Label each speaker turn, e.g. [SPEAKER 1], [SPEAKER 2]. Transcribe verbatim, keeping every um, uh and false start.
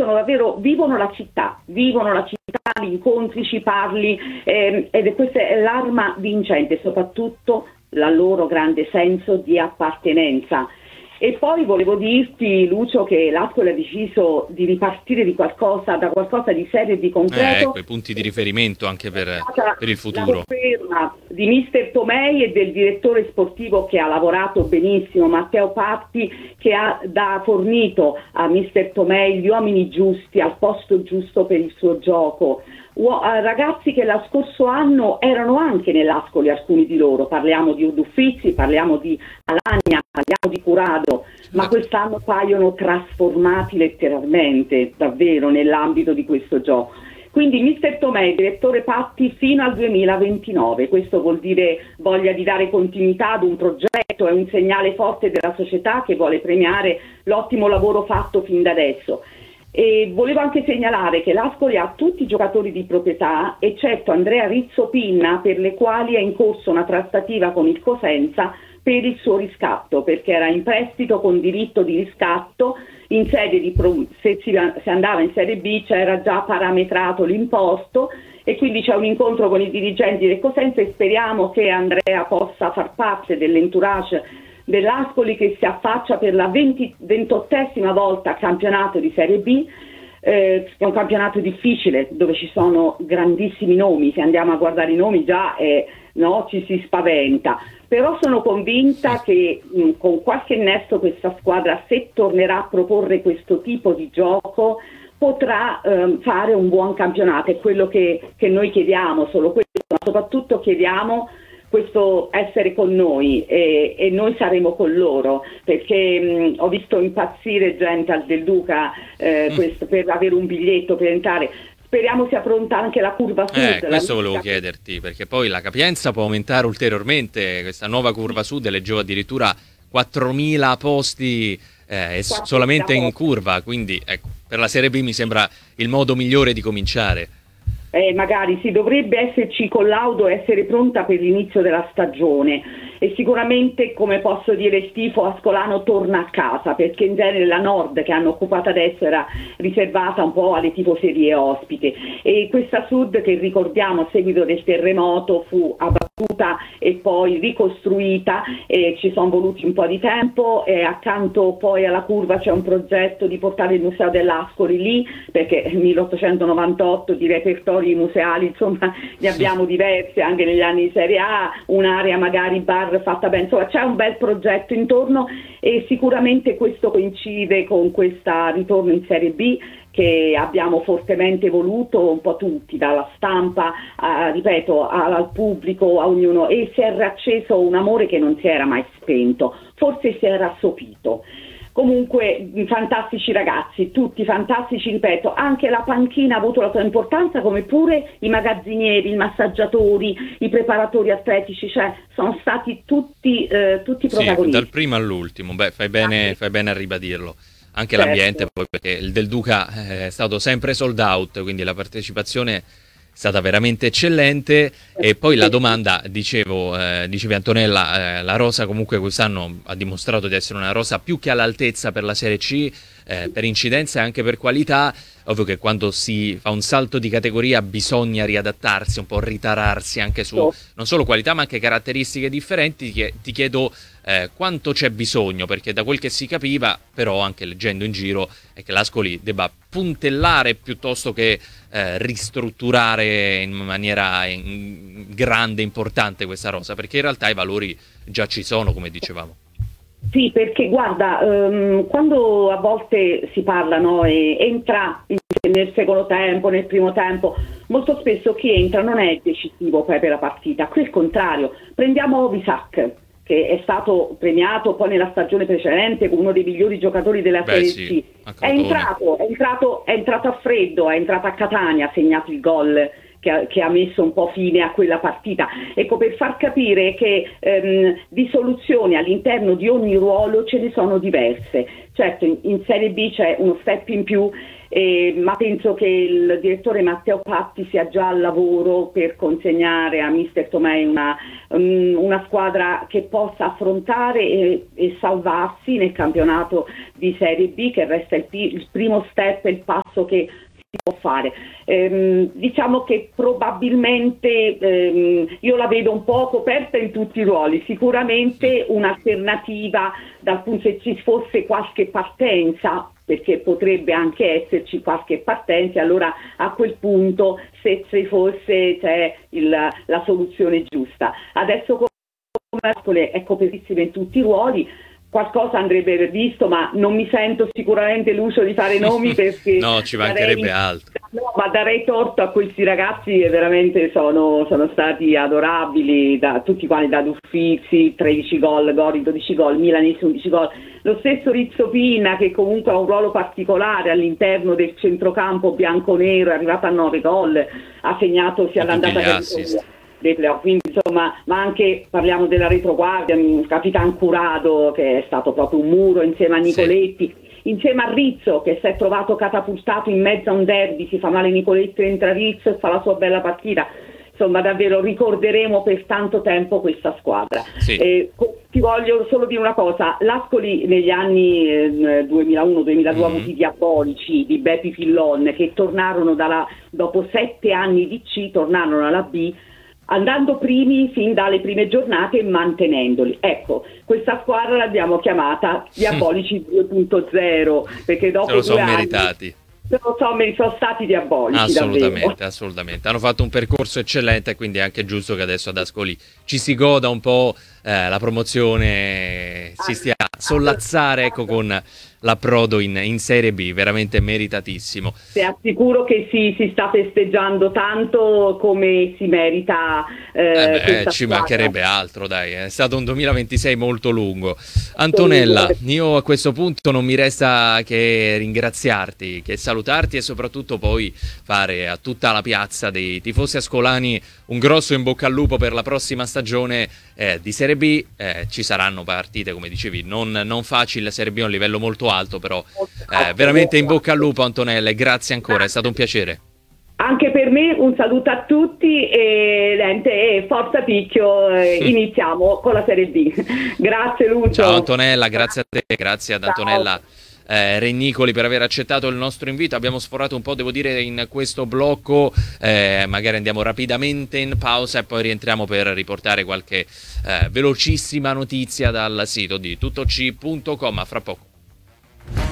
[SPEAKER 1] sentono davvero, vivono la città, vivono la città, li incontri, ci parli, ehm, ed è questa è l'arma vincente, soprattutto la loro grande senso di appartenenza. E poi volevo dirti, Lucio, che l'Ascoli ha deciso di ripartire di qualcosa, da qualcosa di serio e di concreto.
[SPEAKER 2] Eh, ecco, i punti di riferimento anche per, per il futuro.
[SPEAKER 1] La conferma di mister Tomei e del direttore sportivo che ha lavorato benissimo, Matteo Patti, che ha da fornito a mister Tomei gli uomini giusti al posto giusto per il suo gioco. Uo- ragazzi che lo scorso anno erano anche nell'Ascoli, alcuni di loro, parliamo di Uffizi, parliamo di Alagna, parliamo di Curado, ma quest'anno paiono trasformati letteralmente, davvero, nell'ambito di questo gioco. Quindi mister Tomei, direttore Patti fino al duemilaventinove, questo vuol dire voglia di dare continuità ad un progetto, è un segnale forte della società che vuole premiare l'ottimo lavoro fatto fin da adesso. E volevo anche segnalare che l'Ascoli ha tutti i giocatori di proprietà, eccetto Andrea Rizzopinna, per le quali è in corso una trattativa con il Cosenza per il suo riscatto, perché era in prestito con diritto di riscatto in sede di pro- se si, se andava in Serie B c'era già parametrato l'imposto, e quindi c'è un incontro con i dirigenti del Cosenza e speriamo che Andrea possa far parte dell'entourage dell'Ascoli che si affaccia per la ventottesima volta al campionato di Serie B. Eh, è un campionato difficile dove ci sono grandissimi nomi, se andiamo a guardare i nomi già eh, no, ci si spaventa, però sono convinta che mh, con qualche innesto questa squadra, se tornerà a proporre questo tipo di gioco, potrà ehm, fare un buon campionato. È quello che, che noi chiediamo, solo questo, ma soprattutto chiediamo questo essere con noi, e, e noi saremo con loro, perché mh, ho visto impazzire gente al Del Duca eh, mm. questo, per avere un biglietto per entrare. Speriamo sia pronta anche la curva sud.
[SPEAKER 2] Eh, questo volevo chiederti, perché poi la capienza può aumentare ulteriormente, questa nuova curva sud leggevo addirittura quattromila posti eh, solamente in curva, quindi ecco, per la Serie B mi sembra il modo migliore di cominciare.
[SPEAKER 1] Eh, magari si dovrebbe esserci collaudo, essere pronta per l'inizio della stagione, e sicuramente, come posso dire, il tifo ascolano torna a casa, perché in genere la Nord che hanno occupato adesso era riservata un po' alle tifoserie ospite, e questa Sud, che ricordiamo a seguito del terremoto fu abbattuta e poi ricostruita, e ci sono voluti un po' di tempo, e accanto poi alla curva c'è un progetto di portare il Museo dell'Ascoli lì, perché milleottocentonovantotto di repertori museali, insomma, ne abbiamo diversi anche negli anni di Serie A, un'area magari bar fatta bene, insomma c'è un bel progetto intorno, e sicuramente questo coincide con questa ritorno in Serie B che abbiamo fortemente voluto un po' tutti, dalla stampa a, ripeto, al pubblico, a ognuno, e si è riacceso un amore che non si era mai spento, forse si era assopito. Comunque fantastici ragazzi, tutti fantastici, ripeto, anche la panchina ha avuto la sua importanza, come pure i magazzinieri, i massaggiatori, i preparatori atletici, cioè sono stati tutti, eh, tutti protagonisti.
[SPEAKER 2] Sì, dal primo all'ultimo, beh, fai bene, fai bene a ribadirlo. Anche certo. L'ambiente, poi, perché il Del Duca è stato sempre sold out, quindi la partecipazione è stata veramente eccellente. E poi la domanda, dicevo, eh, dicevi Antonella, eh, la rosa comunque quest'anno ha dimostrato di essere una rosa più che all'altezza per la Serie C, eh, per incidenza e anche per qualità. Ovvio che quando si fa un salto di categoria bisogna riadattarsi, un po' ritararsi anche su non solo qualità ma anche caratteristiche differenti. Ti chiedo eh, quanto c'è bisogno, perché da quel che si capiva, però anche leggendo in giro, è che l'Ascoli debba puntellare piuttosto che eh, ristrutturare in maniera in grande, importante questa rosa, perché in realtà i valori già ci sono, come dicevamo.
[SPEAKER 1] Sì, perché guarda, um, quando a volte si parla, no, e entra in, nel secondo tempo, nel primo tempo, molto spesso chi entra non è decisivo poi per la partita, qui il contrario. Prendiamo Visac, che è stato premiato poi nella stagione precedente come uno dei migliori giocatori della Serie C. Sì, è entrato, è entrato, è entrato a freddo, è entrato a Catania, ha segnato il gol Che ha, che ha messo un po' fine a quella partita. Ecco, per far capire che ehm, di soluzioni all'interno di ogni ruolo ce ne sono diverse. Certo, in, in Serie B c'è uno step in più, eh, ma penso che il direttore Matteo Patti sia già al lavoro per consegnare a mister Tomei una, um, una squadra che possa affrontare e, e salvarsi nel campionato di Serie B, che resta il, il primo step, il passo che si può fare. Ehm, diciamo che probabilmente ehm, io la vedo un po' coperta in tutti i ruoli, sicuramente un'alternativa dal punto se ci fosse qualche partenza, perché potrebbe anche esserci qualche partenza, allora a quel punto se ci fosse c'è il, la soluzione giusta. Adesso come è copertissima in tutti i ruoli, qualcosa andrebbe visto, ma non mi sento sicuramente l'uso di fare nomi perché
[SPEAKER 2] no, ci mancherebbe
[SPEAKER 1] darei,
[SPEAKER 2] altro.
[SPEAKER 1] No, ma darei torto a questi ragazzi che veramente sono, sono stati adorabili, da tutti quanti, da Uffizi, tredici gol, Gori dodici gol, Milanese undici gol, lo stesso Rizzo Pina che comunque ha un ruolo particolare all'interno del centrocampo bianconero, è arrivato a nove gol, ha segnato sia all'andata che all'andata dei playoff, quindi insomma, ma anche parliamo della retroguardia, Capitan Curado che è stato proprio un muro insieme a Nicoletti, sì. Insieme a Rizzo che si è trovato catapultato in mezzo a un derby, si fa male Nicoletti, entra Rizzo e fa la sua bella partita. Insomma, davvero ricorderemo per tanto tempo questa squadra. Sì. Eh, ti voglio solo dire una cosa, l'Ascoli negli anni eh, duemilauno duemiladue mm-hmm. ha avuto i diabolici di Beppi Fillon che tornarono dalla, dopo sette anni di C, tornarono alla B, andando primi fin dalle prime giornate e mantenendoli. Ecco, questa squadra l'abbiamo chiamata Diabolici due punto zero perché dopo
[SPEAKER 2] se lo sono
[SPEAKER 1] due anni
[SPEAKER 2] meritati.
[SPEAKER 1] Sono, sono stati diabolici.
[SPEAKER 2] Assolutamente,
[SPEAKER 1] davvero.
[SPEAKER 2] assolutamente. Hanno fatto un percorso eccellente e quindi è anche giusto che adesso ad Ascoli ci si goda un po' eh, la promozione, si stia a sollazzare, ecco, con l'approdo in, in Serie B, veramente meritatissimo.
[SPEAKER 1] Ti assicuro che si, si sta festeggiando tanto come si merita. Eh,
[SPEAKER 2] eh beh, ci mancherebbe altro, dai, è stato un duemilaventisei molto lungo. Antonella, io a questo punto non mi resta che ringraziarti, che salutarti e soprattutto poi fare a tutta la piazza dei tifosi ascolani un grosso in bocca al lupo per la prossima stagione eh, di Serie B. Eh, ci saranno partite, come dicevi, non, non facili, la Serie B è un livello molto alto, però eh, veramente in bocca al lupo, Antonella, e grazie ancora, è stato un piacere.
[SPEAKER 1] Anche per me un saluto a tutti e, e forza Picchio, eh, iniziamo con la Serie B. Grazie Lucio.
[SPEAKER 2] Ciao Antonella, grazie a te, grazie ad Antonella eh, Regnicoli per aver accettato il nostro invito. Abbiamo sforato un po', devo dire, in questo blocco, eh, magari andiamo rapidamente in pausa e poi rientriamo per riportare qualche eh, velocissima notizia dal sito di tuttoc punto com. A fra poco.